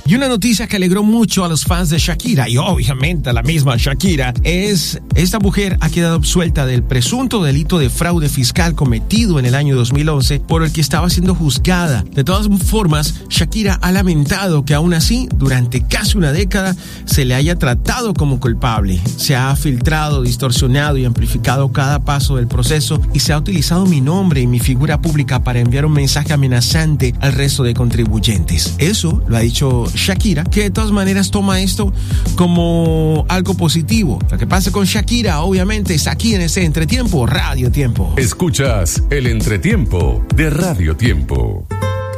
Y una noticia que alegró mucho a los fans de Shakira y obviamente a la misma Shakira es esta mujer ha quedado absuelta del presunto delito de fraude fiscal cometido en el año 2011 por el que estaba siendo juzgada. De todas formas, Shakira ha lamentado que aún así, durante casi una década, se le haya tratado como culpable. Se ha filtrado, distorsionado y amplificado cada paso del proceso y se ha utilizado mi nombre y mi figura pública para enviar un mensaje amenazante al resto de contribuyentes. Eso lo ha dicho Shakira, que de todas maneras toma esto como algo positivo. Lo que pasa con Shakira, obviamente, es aquí en ese Entretiempo, Radio Tiempo. Escuchas el Entretiempo de Radio Tiempo.